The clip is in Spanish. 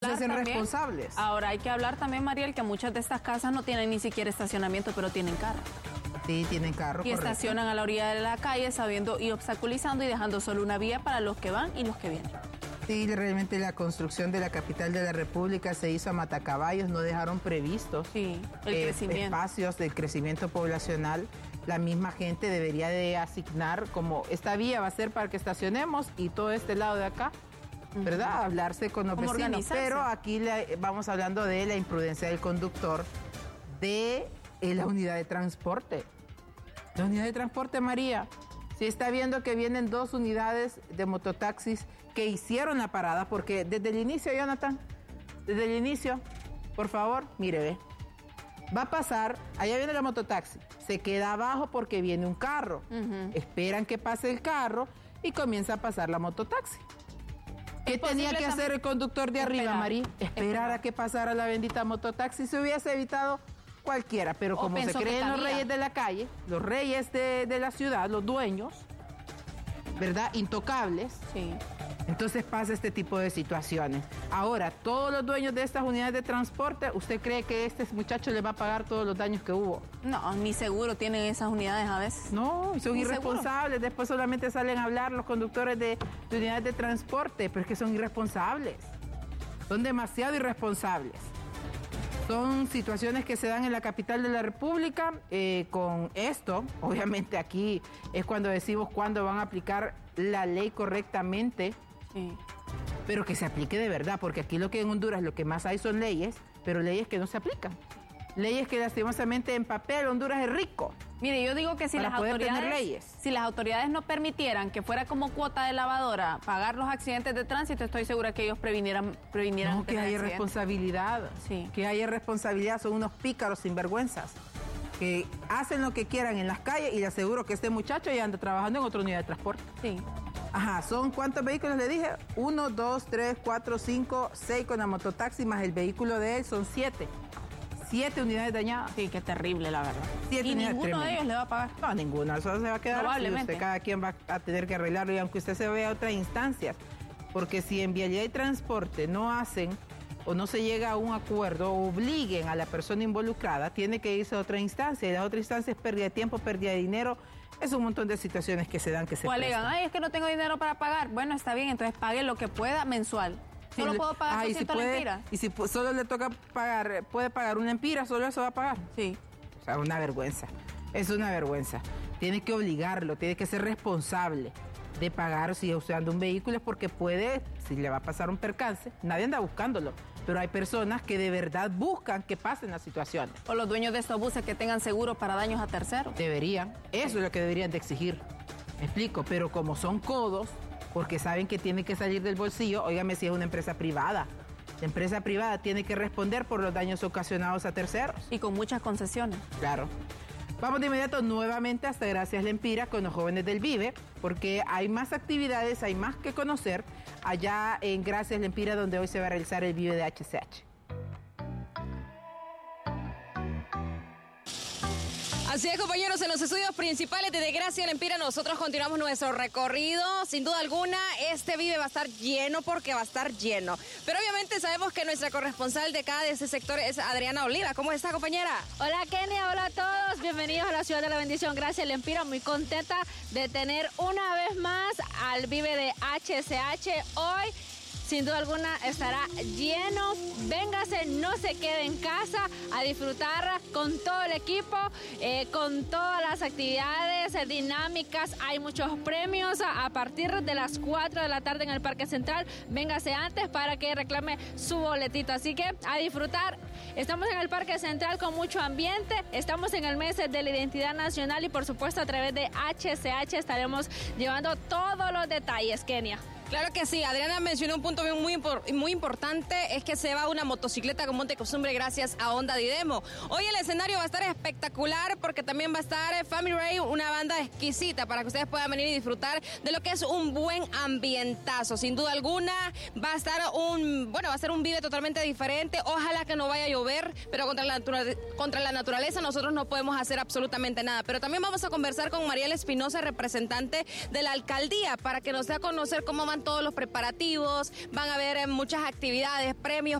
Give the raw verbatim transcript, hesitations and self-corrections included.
se hacen también, responsables. Ahora hay que hablar también, Mariel, que muchas de estas casas no tienen ni siquiera estacionamiento, pero tienen carro. Sí, tienen carro, Y correcto. estacionan a la orilla de la calle sabiendo y obstaculizando y dejando solo una vía para los que van y los que vienen. Sí, realmente la construcción de la capital de la República se hizo a matacaballos, no dejaron previstos sí, el eh, crecimiento. espacios de crecimiento poblacional. La misma gente debería de asignar como esta vía va a ser para que estacionemos y todo este lado de acá, ¿verdad? Uh-huh. Hablarse con los ¿Cómo vecinos. organizarse? Pero aquí le, vamos hablando de la imprudencia del conductor de eh, la unidad de transporte. La unidad de transporte, María, si está viendo que vienen dos unidades de mototaxis que hicieron la parada, porque desde el inicio, Jonathan, desde el inicio, por favor, mire, ve, va a pasar, allá viene la mototaxi, se queda abajo porque viene un carro, uh-huh. Esperan que pase el carro y comienza a pasar la mototaxi. ¿Qué tenía que hacer el conductor de arriba, María? Esperar, Esperar a que pasara la bendita mototaxi, se hubiese evitado cualquiera, pero como se creen los reyes de la calle, los reyes de, de la ciudad, los dueños, ¿verdad? Intocables. Sí. Entonces pasa este tipo de situaciones. Ahora, todos los dueños de estas unidades de transporte, ¿usted cree que este muchacho le va a pagar todos los daños que hubo? No, ni seguro tienen esas unidades a veces. No, son ni irresponsables. Seguro. Después solamente salen a hablar los conductores de, de unidades de transporte, pero es que son irresponsables. Son demasiado irresponsables. Son situaciones que se dan en la capital de la República. Eh, con esto, obviamente aquí es cuando decimos cuándo van a aplicar la ley correctamente, sí. Pero que se aplique de verdad, porque aquí lo que en Honduras lo que más hay son leyes, pero leyes que no se aplican. Leyes que lastimosamente en papel Honduras es rico. Mire, yo digo que si las autoridades, si las autoridades no permitieran que fuera como cuota de lavadora pagar los accidentes de tránsito, estoy segura que ellos previnieran, previnieran. No, que haya accidentes. responsabilidad, sí. Que haya responsabilidad, son unos pícaros sinvergüenzas que hacen lo que quieran en las calles y le aseguro que este muchacho ya anda trabajando en otra unidad de transporte. Sí. Ajá, ¿son cuántos vehículos le dije? Uno, dos, tres, cuatro, cinco, seis con la mototaxi más el vehículo de él, son siete. Siete unidades dañadas. Sí, qué terrible, la verdad. Siete y unidades ninguno tremendas. de ellos le va a pagar. No, ninguno. Eso se va a quedar probablemente. Usted, cada quien va a tener que arreglarlo y aunque usted se vea a otras instancias. Porque si en Vialidad y Transporte no hacen o no se llega a un acuerdo o obliguen a la persona involucrada, tiene que irse a otra instancia. Y la otra instancia es pérdida de tiempo, pérdida de dinero. Es un montón de situaciones que se dan que se O alegan, ay, es que no tengo dinero para pagar. Bueno, está bien, entonces pague lo que pueda mensual. Solo sí, puedo pagar doscientas si lempiras. Y si solo le toca pagar, puede pagar una empira, solo eso va a pagar. Sí. O sea, una vergüenza. Es una vergüenza. Tiene que obligarlo, tiene que ser responsable de pagar si usando un vehículo, es porque puede, si le va a pasar un percance, nadie anda buscándolo. Pero hay personas que de verdad buscan que pasen las situaciones. O los dueños de estos buses que tengan seguro para daños a terceros. Deberían. Eso sí. es lo que deberían de exigir. Me explico. Pero como son codos, porque saben que tiene que salir del bolsillo, óigame si es una empresa privada. La empresa privada tiene que responder por los daños ocasionados a terceros. Y con muchas concesiones. Claro. Vamos de inmediato nuevamente hasta Gracias Lempira con los jóvenes del Vive, porque hay más actividades, hay más que conocer allá en Gracias Lempira, donde hoy se va a realizar el Vive de H C H. Así es, compañeros, en los estudios principales de Gracia Lempira nosotros continuamos nuestro recorrido. Sin duda alguna, este Vive va a estar lleno porque va a estar lleno. Pero obviamente sabemos que nuestra corresponsal de cada de ese sector es Adriana Oliva. ¿Cómo está, compañera? Hola, Kenia. Hola a todos. Bienvenidos a la ciudad de la bendición. Gracia Lempira. Muy contenta de tener una vez más al Vive de H C H hoy. Sin duda alguna estará lleno. Véngase, no se quede en casa a disfrutar con todo el equipo, eh, con todas las actividades eh, dinámicas. Hay muchos premios a, a partir de las cuatro de la tarde en el Parque Central. Véngase antes para que reclame su boletito. Así que a disfrutar. Estamos en el Parque Central con mucho ambiente. Estamos en el mes de la identidad nacional y por supuesto a través de H C H estaremos llevando todos los detalles, Kenia. Claro que sí, Adriana mencionó un punto muy, muy importante, es que se va una motocicleta con monte costumbre gracias a Honda Didemo. Hoy el escenario va a estar espectacular porque también va a estar Family Ray, una banda exquisita para que ustedes puedan venir y disfrutar de lo que es un buen ambientazo. Sin duda alguna va a estar un, bueno, va a ser un Vive totalmente diferente. Ojalá que no vaya a llover, pero contra la, natura- contra la naturaleza nosotros no podemos hacer absolutamente nada. Pero también vamos a conversar con Mariela Espinosa, representante de la alcaldía, para que nos dé a conocer cómo van todos los preparativos. Van a haber muchas actividades, premios